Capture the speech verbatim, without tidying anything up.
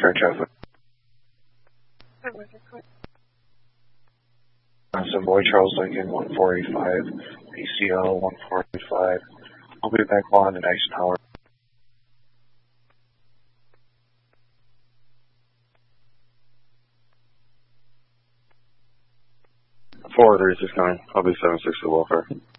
Air traffic. Savoy Charles Lincoln one four eight five, A C L one four eight five. I'll be back on in Eisenhower. four three six nine, I'll be seven six to welfare.